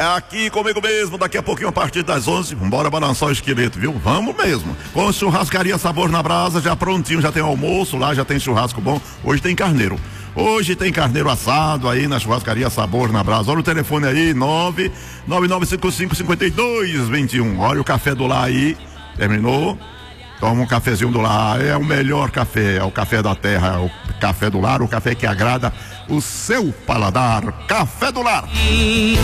Aqui comigo mesmo, daqui a pouquinho a partir das 11, bora balançar o esqueleto, viu? Vamos mesmo. Com churrascaria Sabor na Brasa, já prontinho, já tem almoço lá, já tem churrasco bom. Hoje tem carneiro. Hoje tem carneiro assado aí na churrascaria Sabor na Brasa. Olha o telefone aí, 99955-5221. Olha o café do lar aí, terminou? Toma um cafezinho do lar, é o melhor café, é o café da terra, é o café do lar, o café que agrada o seu paladar. Café do Lar.